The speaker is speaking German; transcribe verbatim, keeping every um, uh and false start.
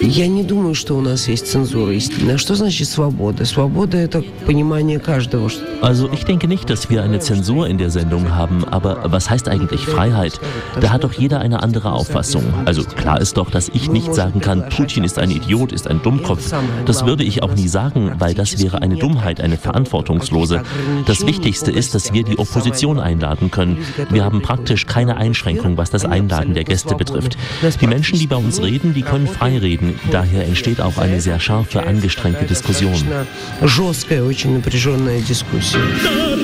Я не думаю, что у нас есть цензура. Что значит свобода? Свобода – это понимание каждого. Also ich denke nicht, dass wir eine Zensur in der Sendung haben, aber was heißt eigentlich Freiheit? Da hat doch jeder eine andere Auffassung. Also klar ist doch, dass ich nicht sagen kann, Putin ist ein Idiot, ist ein Dummkopf. Das würde ich auch nie sagen, weil das wäre eine Dummheit, eine verantwortungslose. Das Wichtigste ist, dass wir die Opposition einladen können. Wir haben praktisch keine Einschränkung, was das Einladen der Gäste betrifft. Die Menschen, die bei uns reden, die können frei reden. Daher entsteht auch eine sehr scharfe, angestrengte Diskussion.